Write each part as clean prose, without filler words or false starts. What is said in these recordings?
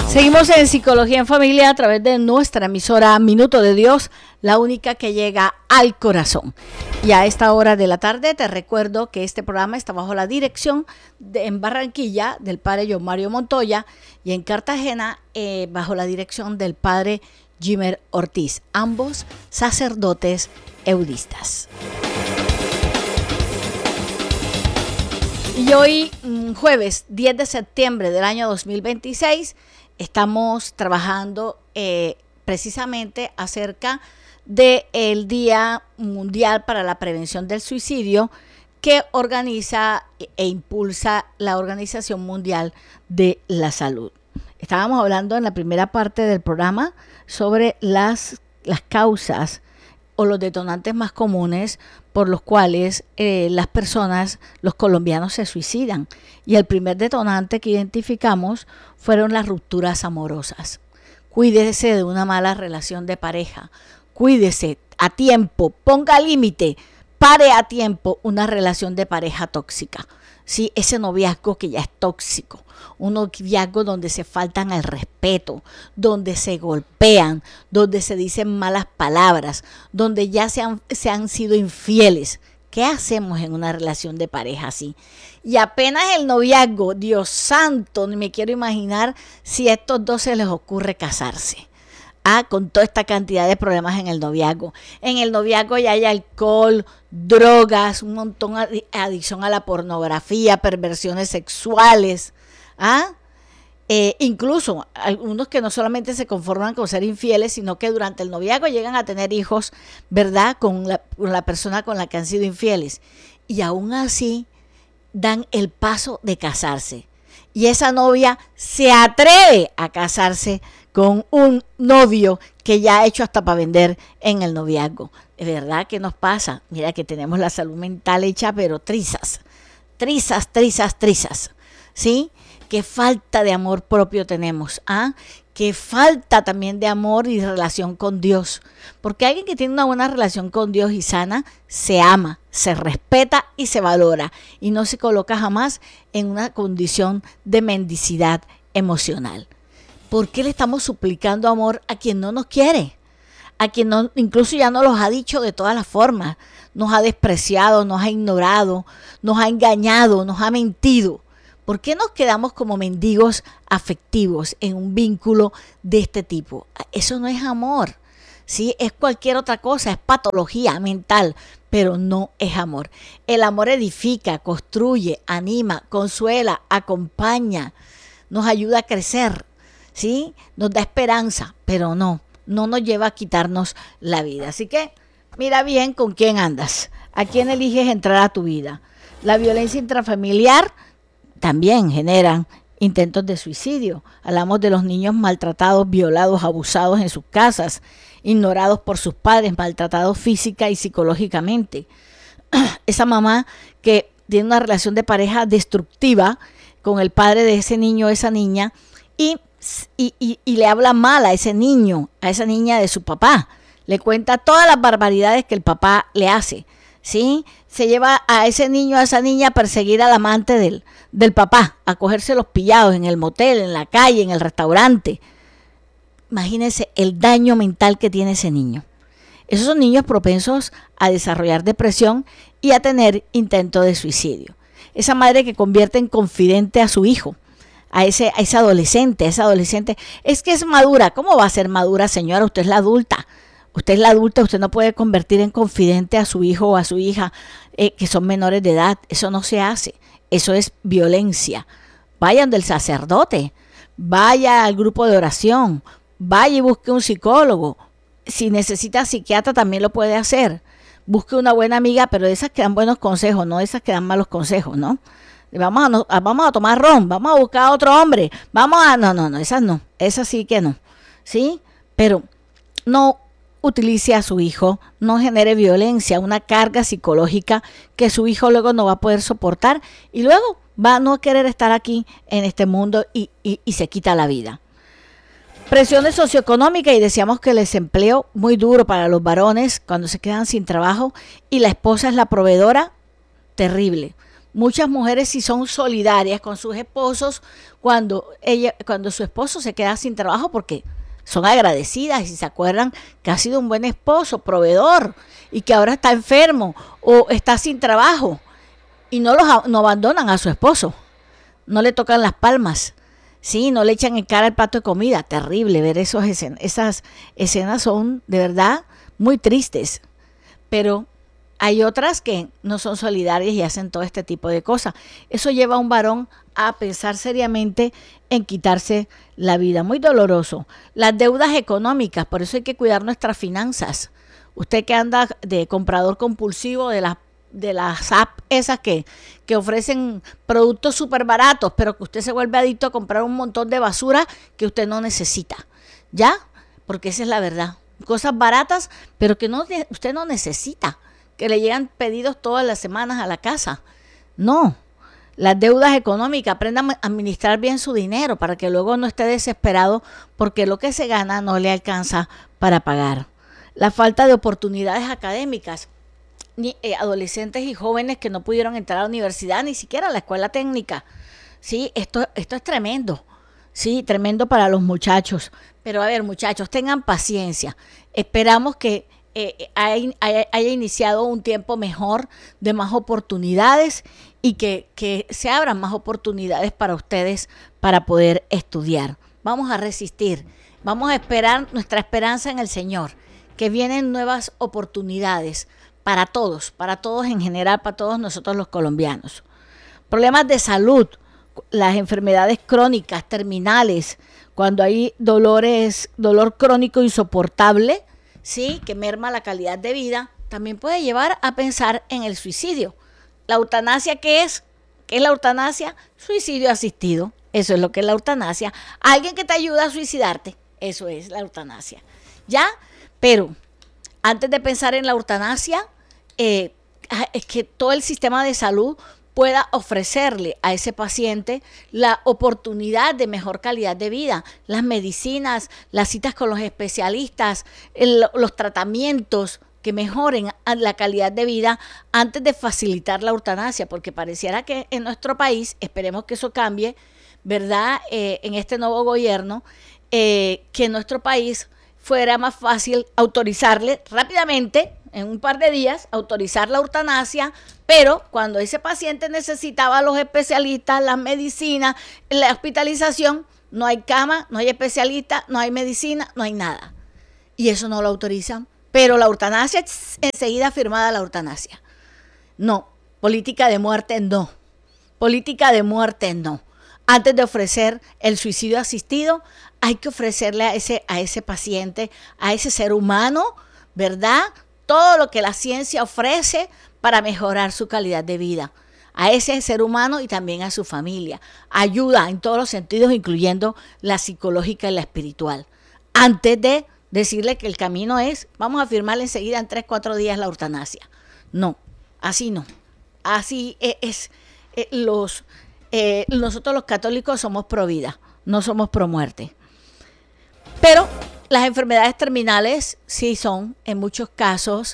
Seguimos en Psicología en Familia a través de nuestra emisora Minuto de Dios, la única que llega al corazón. Y a esta hora de la tarde te recuerdo que este programa está bajo la dirección en Barranquilla del padre John Mario Montoya y en Cartagena bajo la dirección del padre Jimer Ortiz, ambos sacerdotes eudistas. Y hoy, jueves 10 de septiembre del año 2026, estamos trabajando precisamente acerca del Día Mundial para la Prevención del Suicidio que organiza e impulsa la Organización Mundial de la Salud. Estábamos hablando en la primera parte del programa sobre las causas o los detonantes más comunes por los cuales las personas, los colombianos, se suicidan. Y el primer detonante que identificamos fueron las rupturas amorosas. Cuídese de una mala relación de pareja. Cuídese a tiempo, ponga límite, pare a tiempo una relación de pareja tóxica. Sí, ese noviazgo que ya es tóxico, un noviazgo donde se faltan al respeto, donde se golpean, donde se dicen malas palabras, donde ya se han sido infieles. ¿Qué hacemos en una relación de pareja así? Y apenas el noviazgo, Dios santo, ni me quiero imaginar si a estos dos se les ocurre casarse. Con toda esta cantidad de problemas en el noviazgo. En el noviazgo ya hay alcohol, drogas, un montón de adicción a la pornografía, perversiones sexuales. Incluso algunos que no solamente se conforman con ser infieles, sino que durante el noviazgo llegan a tener hijos, ¿verdad?, con la persona con la que han sido infieles. Y aún así dan el paso de casarse. Y esa novia se atreve a casarse con un novio que ya ha hecho hasta para vender en el noviazgo. ¿De verdad qué nos pasa? Mira que tenemos la salud mental hecha, pero trizas. ¿Sí? Qué falta de amor propio tenemos. Qué falta también de amor y relación con Dios. Porque alguien que tiene una buena relación con Dios y sana, se ama, se respeta y se valora. Y no se coloca jamás en una condición de mendicidad emocional. ¿Por qué le estamos suplicando amor a quien no nos quiere? A quien no, incluso ya nos los ha dicho de todas las formas. Nos ha despreciado, nos ha ignorado, nos ha engañado, nos ha mentido. ¿Por qué nos quedamos como mendigos afectivos en un vínculo de este tipo? Eso no es amor, ¿sí? Es cualquier otra cosa, es patología mental, pero no es amor. El amor edifica, construye, anima, consuela, acompaña, nos ayuda a crecer, ¿sí? Nos da esperanza, pero no nos lleva a quitarnos la vida. Así que mira bien con quién andas, a quién eliges entrar a tu vida. La violencia intrafamiliar también generan intentos de suicidio. Hablamos de los niños maltratados, violados, abusados en sus casas, ignorados por sus padres, maltratados física y psicológicamente. Esa mamá que tiene una relación de pareja destructiva con el padre de ese niño o esa niña y le habla mal a ese niño, a esa niña de su papá. Le cuenta todas las barbaridades que el papá le hace. ¿Sí? Se lleva a ese niño, a esa niña a perseguir al amante del papá, a cogerse los pillados en el motel, en la calle, en el restaurante. Imagínense el daño mental que tiene ese niño. Esos son niños propensos a desarrollar depresión y a tener intento de suicidio. Esa madre que convierte en confidente a su hijo, a ese adolescente, es que es madura. ¿Cómo va a ser madura, señora? Usted es la adulta. Usted no puede convertir en confidente a su hijo o a su hija que son menores de edad. Eso no se hace. Eso es violencia. Vayan del sacerdote, vaya al grupo de oración, vaya y busque un psicólogo. Si necesita psiquiatra también lo puede hacer. Busque una buena amiga, pero de esas que dan buenos consejos, no de esas que dan malos consejos, ¿no? Vamos a tomar ron, vamos a buscar a otro hombre, esas sí que no, ¿sí? Pero no utilice a su hijo, no genere violencia, una carga psicológica que su hijo luego no va a poder soportar y luego va a no querer estar aquí en este mundo y se quita la vida. Presiones socioeconómicas, y decíamos que el desempleo muy duro para los varones cuando se quedan sin trabajo y la esposa es la proveedora, terrible. Muchas mujeres sí son solidarias con sus esposos cuando su esposo se queda sin trabajo porque son agradecidas y se acuerdan que ha sido un buen esposo, proveedor, y que ahora está enfermo o está sin trabajo y no abandonan a su esposo, no le tocan las palmas, sí, no le echan en cara el plato de comida. Terrible ver esas escenas son de verdad muy tristes, pero hay otras que no son solidarias y hacen todo este tipo de cosas. Eso lleva a un varón a pensar seriamente en quitarse la vida. Muy doloroso. Las deudas económicas, por eso hay que cuidar nuestras finanzas. Usted que anda de comprador compulsivo de las apps esas que ofrecen productos súper baratos, pero que usted se vuelve adicto a comprar un montón de basura que usted no necesita. ¿Ya? Porque esa es la verdad. Cosas baratas, pero que usted no necesita. Que le llegan pedidos todas las semanas a la casa. No, las deudas económicas, aprendan a administrar bien su dinero para que luego no esté desesperado porque lo que se gana no le alcanza para pagar. La falta de oportunidades académicas, adolescentes y jóvenes que no pudieron entrar a la universidad, ni siquiera a la escuela técnica. Sí, esto es tremendo. Sí, tremendo para los muchachos. Pero a ver, muchachos, tengan paciencia. Esperamos que haya iniciado un tiempo mejor de más oportunidades y que se abran más oportunidades para ustedes para poder estudiar. Vamos a resistir, vamos a esperar nuestra esperanza en el Señor, que vienen nuevas oportunidades para todos en general, para todos nosotros los colombianos. Problemas de salud, las enfermedades crónicas, terminales, cuando hay dolor crónico insoportable, sí, que merma la calidad de vida, también puede llevar a pensar en el suicidio. La eutanasia, ¿qué es? ¿Qué es la eutanasia? Suicidio asistido. Eso es lo que es la eutanasia. Alguien que te ayuda a suicidarte. Eso es la eutanasia. ¿Ya? Pero antes de pensar en la eutanasia, es que todo el sistema de salud pueda ofrecerle a ese paciente la oportunidad de mejor calidad de vida, las medicinas, las citas con los especialistas, los tratamientos que mejoren la calidad de vida antes de facilitar la eutanasia, porque pareciera que en nuestro país, esperemos que eso cambie, ¿verdad? En este nuevo gobierno, que en nuestro país fuera más fácil autorizarle rápidamente, en un par de días, autorizar la eutanasia, pero cuando ese paciente necesitaba los especialistas, las medicinas, la hospitalización, no hay cama, no hay especialista, no hay medicina, no hay nada. Y eso no lo autorizan. Pero la eutanasia, enseguida firmada la eutanasia. No, política de muerte no. Política de muerte no. Antes de ofrecer el suicidio asistido, hay que ofrecerle a ese paciente, a ese ser humano, ¿verdad?, todo lo que la ciencia ofrece para mejorar su calidad de vida. A ese ser humano y también a su familia. Ayuda en todos los sentidos, incluyendo la psicológica y la espiritual. Antes de decirle que el camino es, vamos a firmarle enseguida en 3-4 días la eutanasia. No, así no. Así es. Nosotros los católicos somos pro vida, no somos pro muerte. Pero las enfermedades terminales sí son, en muchos casos,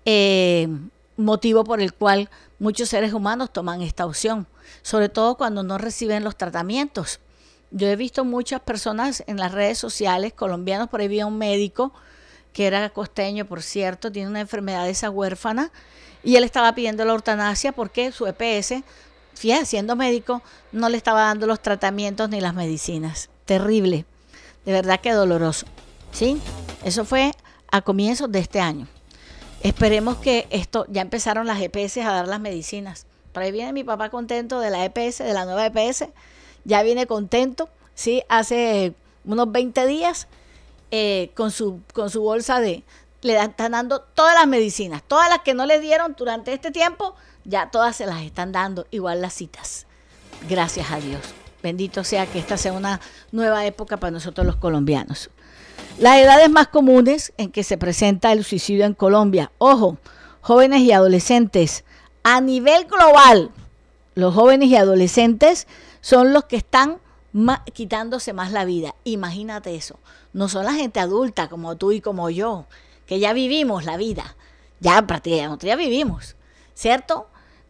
motivo por el cual muchos seres humanos toman esta opción, sobre todo cuando no reciben los tratamientos. Yo he visto muchas personas en las redes sociales, colombianos, por ahí vi a un médico que era costeño, por cierto, tiene una enfermedad de esa huérfana, y él estaba pidiendo la eutanasia porque su EPS, fíjate, siendo médico, no le estaba dando los tratamientos ni las medicinas. Terrible, de verdad que doloroso. ¿Sí? Eso fue a comienzos de este año. Esperemos que ya empezaron las EPS a dar las medicinas. Por ahí viene mi papá contento de la EPS, de la nueva EPS. Ya viene contento, ¿sí? Hace unos 20 días con su bolsa están dando todas las medicinas. Todas las que no le dieron durante este tiempo, ya todas se las están dando, igual las citas. Gracias a Dios. Bendito sea que esta sea una nueva época para nosotros los colombianos. Las edades más comunes en que se presenta el suicidio en Colombia. Ojo, jóvenes y adolescentes. A nivel global, los jóvenes y adolescentes son los que están quitándose más la vida. Imagínate eso. No son la gente adulta como tú y como yo, que ya vivimos la vida. Ya prácticamente ya vivimos, ¿cierto?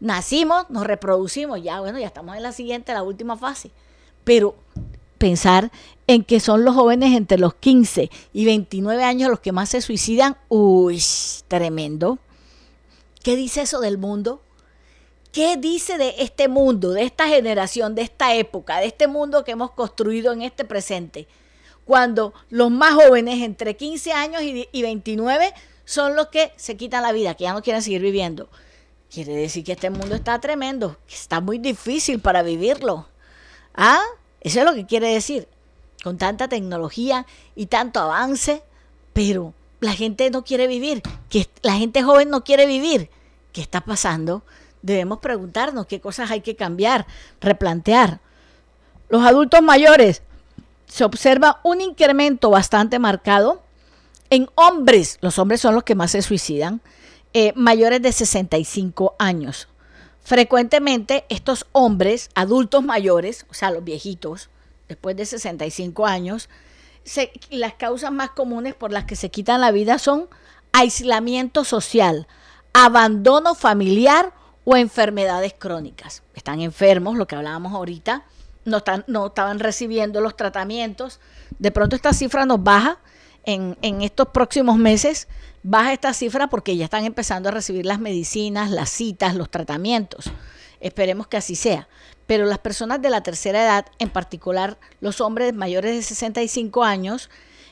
nacimos, nos reproducimos, ya bueno, ya estamos en la siguiente, la última fase. Pero pensar en que son los jóvenes entre los 15 y 29 años los que más se suicidan, uy, tremendo. ¿Qué dice eso del mundo? ¿Qué dice de este mundo, de esta generación, de esta época, de este mundo que hemos construido en este presente? Cuando los más jóvenes, entre 15 años y 29, son los que se quitan la vida, que ya no quieren seguir viviendo. Quiere decir que este mundo está tremendo, que está muy difícil para vivirlo. ¿Ah? Eso es lo que quiere decir. Con tanta tecnología y tanto avance, pero la gente no quiere vivir, que la gente joven no quiere vivir. ¿Qué está pasando? Debemos preguntarnos qué cosas hay que cambiar, replantear. Los adultos mayores, se observa un incremento bastante marcado en hombres. Los hombres son los que más se suicidan, mayores de 65 años. Frecuentemente estos hombres, adultos mayores, o sea, los viejitos, después de 65 años, las causas más comunes por las que se quitan la vida son aislamiento social, abandono familiar o enfermedades crónicas. Están enfermos, lo que hablábamos ahorita, no estaban recibiendo los tratamientos. De pronto esta cifra nos baja en estos próximos meses, baja esta cifra porque ya están empezando a recibir las medicinas, las citas, los tratamientos. Esperemos que así sea. Pero las personas de la tercera edad, en particular los hombres mayores de 65 años,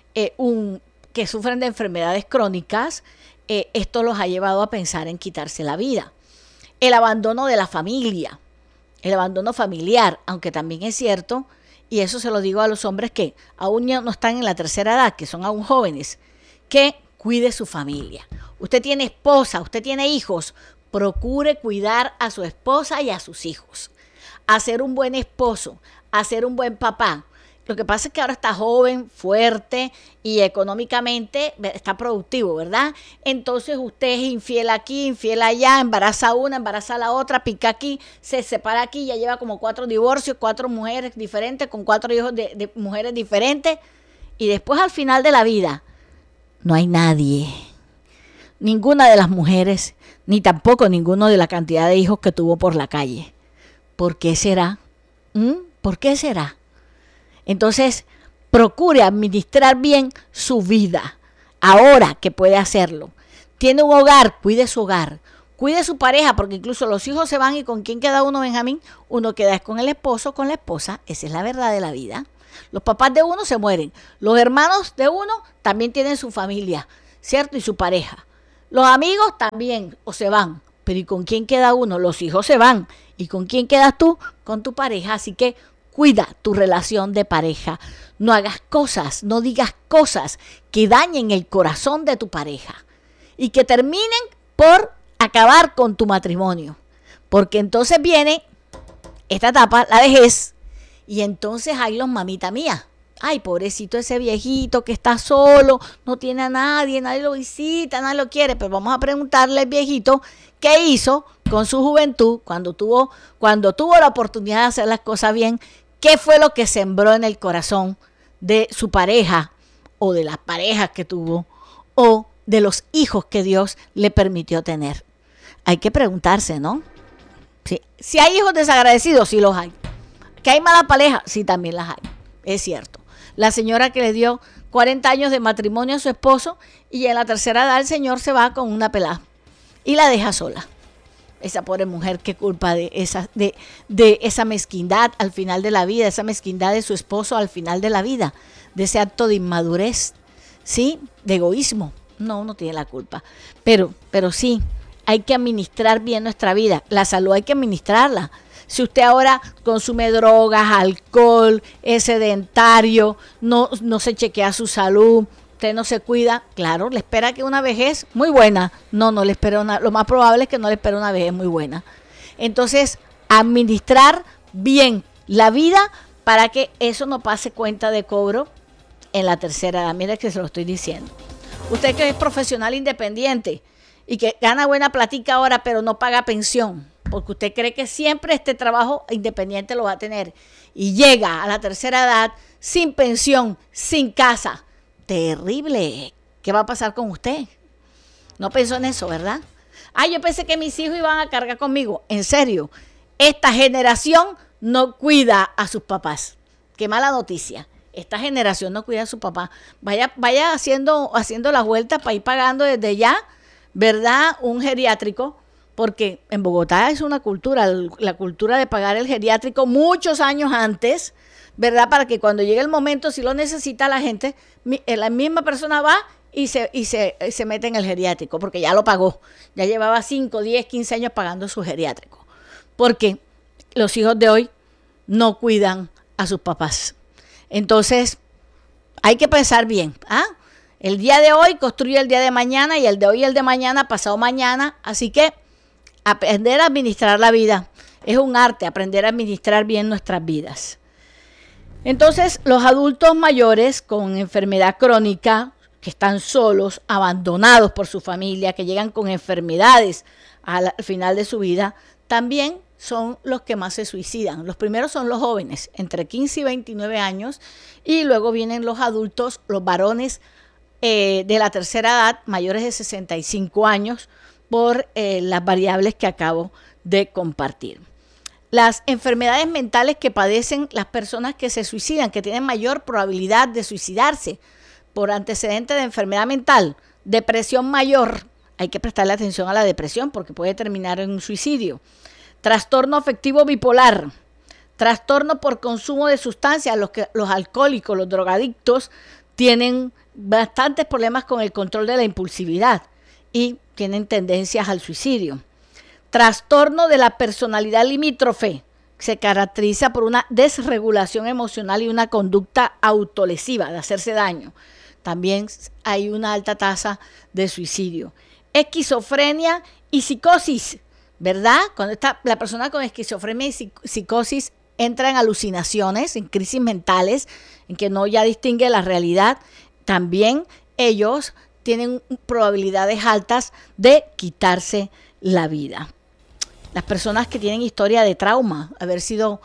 que sufren de enfermedades crónicas, esto los ha llevado a pensar en quitarse la vida. El abandono de la familia, el abandono familiar, aunque también es cierto, y eso se lo digo a los hombres que aún no están en la tercera edad, que son aún jóvenes, que cuide su familia. Usted tiene esposa, usted tiene hijos, procure cuidar a su esposa y a sus hijos. A ser un buen esposo, a ser un buen papá. Lo que pasa es que ahora está joven, fuerte y económicamente está productivo, ¿verdad? Entonces usted es infiel aquí, infiel allá, embaraza a una, embaraza a la otra, pica aquí, se separa aquí, ya lleva como 4 divorcios, 4 mujeres diferentes, con 4 hijos de mujeres diferentes. Y después al final de la vida, no hay nadie. Ninguna de las mujeres, ni tampoco ninguno de la cantidad de hijos que tuvo por la calle. ¿Por qué será? ¿Por qué será? Entonces, procure administrar bien su vida, ahora que puede hacerlo. Tiene un hogar, cuide su hogar, cuide su pareja, porque incluso los hijos se van y ¿con quién queda uno, Benjamín? Uno queda es con el esposo, con la esposa, esa es la verdad de la vida. Los papás de uno se mueren, los hermanos de uno también tienen su familia, ¿cierto? Y su pareja. Los amigos también o se van, pero ¿y con quién queda uno? Los hijos se van. ¿Y con quién quedas tú? Con tu pareja, así que cuida tu relación de pareja. No hagas cosas, no digas cosas que dañen el corazón de tu pareja y que terminen por acabar con tu matrimonio. Porque entonces viene esta etapa, la vejez, y entonces hay los mamita mía. Ay, pobrecito ese viejito que está solo, no tiene a nadie, nadie lo visita, nadie lo quiere. Pero vamos a preguntarle al viejito qué hizo con su juventud cuando tuvo la oportunidad de hacer las cosas bien. ¿Qué fue lo que sembró en el corazón de su pareja o de las parejas que tuvo o de los hijos que Dios le permitió tener? Hay que preguntarse, ¿no? Sí. Si hay hijos desagradecidos, sí los hay. ¿Que hay mala pareja? Sí, también las hay. Es cierto. La señora que le dio 40 años de matrimonio a su esposo y en la tercera edad el señor se va con una pelada y la deja sola. Esa pobre mujer, qué culpa de esa mezquindad al final de la vida, esa mezquindad de su esposo al final de la vida, de ese acto de inmadurez, ¿sí? De egoísmo. No tiene la culpa. Pero sí, hay que administrar bien nuestra vida. La salud hay que administrarla. Si usted ahora consume drogas, alcohol, es sedentario, no se chequea su salud, usted no se cuida, claro, le espera que una vejez muy buena. No le espera lo más probable es que no le espera una vejez muy buena. Entonces, administrar bien la vida para que eso no pase cuenta de cobro en la tercera edad. Mira que se lo estoy diciendo. Usted que es profesional independiente y que gana buena platica ahora, pero no paga pensión, porque usted cree que siempre este trabajo independiente lo va a tener y llega a la tercera edad sin pensión, sin casa. Terrible. ¿Qué va a pasar con usted? No pensó en eso, ¿verdad? Yo pensé que mis hijos iban a cargar conmigo. En serio, esta generación no cuida a sus papás. Qué mala noticia. Esta generación no cuida a su papá. Vaya haciendo las vueltas para ir pagando desde ya, ¿verdad? Un geriátrico, porque en Bogotá es una cultura, la cultura de pagar el geriátrico muchos años antes, ¿verdad? Para que cuando llegue el momento, si lo necesita la gente, la misma persona va y se mete en el geriátrico, porque ya lo pagó. Ya llevaba 5, 10, 15 años pagando su geriátrico. Porque los hijos de hoy no cuidan a sus papás. Entonces, hay que pensar bien. El día de hoy construye el día de mañana, y el de hoy y el de mañana, pasado mañana. Así que aprender a administrar la vida es un arte, aprender a administrar bien nuestras vidas. Entonces, los adultos mayores con enfermedad crónica, que están solos, abandonados por su familia, que llegan con enfermedades al final de su vida, también son los que más se suicidan. Los primeros son los jóvenes, entre 15 y 29 años, y luego vienen los adultos, los varones de la tercera edad, mayores de 65 años, por las variables que acabo de compartir. Las enfermedades mentales que padecen las personas que se suicidan, que tienen mayor probabilidad de suicidarse por antecedente de enfermedad mental, depresión mayor, hay que prestarle atención a la depresión porque puede terminar en un suicidio. Trastorno afectivo bipolar, trastorno por consumo de sustancias, los alcohólicos, los drogadictos tienen bastantes problemas con el control de la impulsividad y tienen tendencias al suicidio. Trastorno de la personalidad limítrofe, se caracteriza por una desregulación emocional y una conducta autolesiva de hacerse daño. También hay una alta tasa de suicidio. Esquizofrenia y psicosis, ¿verdad? Cuando la persona con esquizofrenia y psicosis entra en alucinaciones, en crisis mentales, en que no ya distingue la realidad, también ellos tienen probabilidades altas de quitarse la vida. Las personas que tienen historia de trauma, haber sido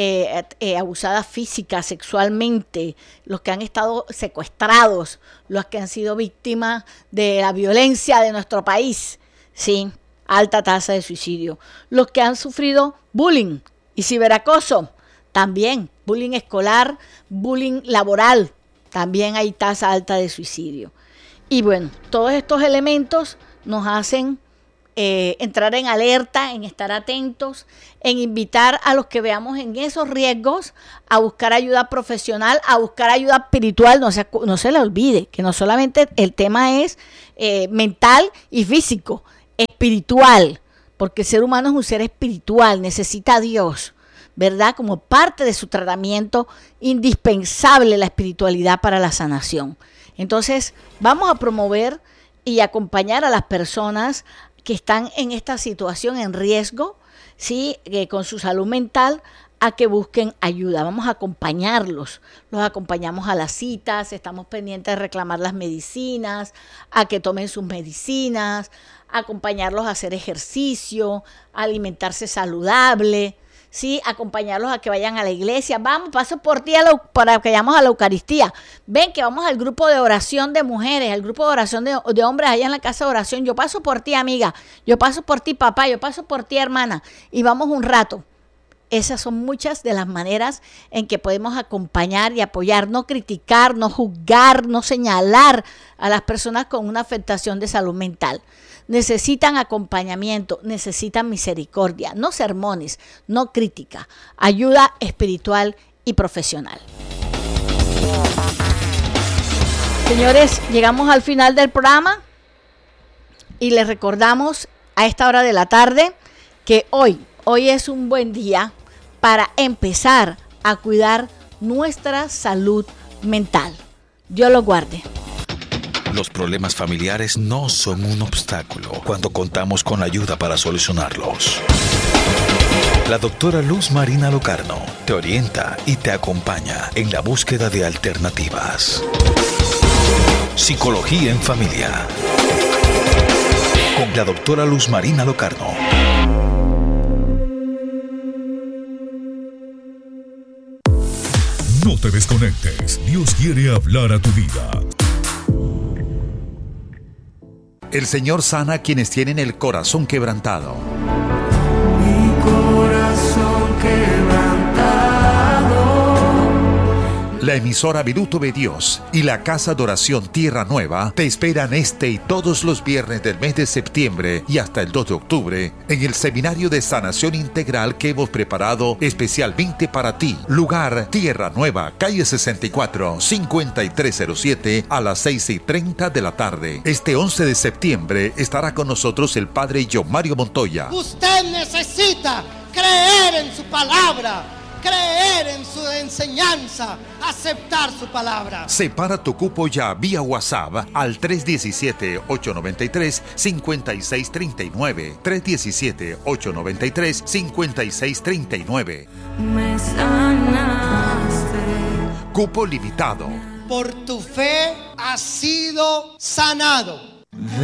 abusadas física, sexualmente, los que han estado secuestrados, los que han sido víctimas de la violencia de nuestro país, sí, alta tasa de suicidio. Los que han sufrido bullying y ciberacoso, también, bullying escolar, bullying laboral, también hay tasa alta de suicidio. Y bueno, todos estos elementos nos hacen entrar en alerta, en estar atentos, en invitar a los que veamos en esos riesgos a buscar ayuda profesional, a buscar ayuda espiritual. No se le olvide que no solamente el tema es mental y físico, espiritual, porque el ser humano es un ser espiritual, necesita a Dios, ¿verdad? Como parte de su tratamiento, indispensable la espiritualidad para la sanación. Entonces, vamos a promover y acompañar a las personas que están en esta situación en riesgo, ¿sí? Con su salud mental, a que busquen ayuda. Vamos a acompañarlos. Los acompañamos a las citas, estamos pendientes de reclamar las medicinas, a que tomen sus medicinas, acompañarlos a hacer ejercicio, a alimentarse saludable, ¿sí? Acompañarlos a que vayan a la iglesia. Vamos, paso por ti para que vayamos a la Eucaristía. Ven que vamos al grupo de oración de mujeres, al grupo de oración de hombres allá en la casa de oración. Yo paso por ti, amiga. Yo paso por ti, papá. Yo paso por ti, hermana. Y vamos un rato. Esas son muchas de las maneras en que podemos acompañar y apoyar, no criticar, no juzgar, no señalar a las personas con una afectación de salud mental. Necesitan acompañamiento, necesitan misericordia, no sermones, no crítica, ayuda espiritual y profesional. Señores, llegamos al final del programa y les recordamos a esta hora de la tarde que hoy es un buen día para empezar a cuidar nuestra salud mental. Dios los guarde. Los problemas familiares no son un obstáculo cuando contamos con ayuda para solucionarlos. La doctora Luz Marina Locarno te orienta y te acompaña en la búsqueda de alternativas. Psicología en familia. Con la doctora Luz Marina Locarno. No te desconectes. Dios quiere hablar a tu vida. El Señor sana a quienes tienen el corazón quebrantado. Mi corazón quebrantado. La emisora Minuto de Dios y la Casa de Oración Tierra Nueva te esperan este y todos los viernes del mes de septiembre y hasta el 2 de octubre en el Seminario de Sanación Integral que hemos preparado especialmente para ti. Lugar: Tierra Nueva, calle 64, 5307, a las 6:30 de la tarde. Este 11 de septiembre estará con nosotros el Padre John Mario Montoya. Usted necesita creer en su palabra, creer en su enseñanza, aceptar su palabra. Separa tu cupo ya vía WhatsApp al 317-893-5639. 317-893-5639. Me sanaste. Cupo limitado. Por tu fe has sido sanado.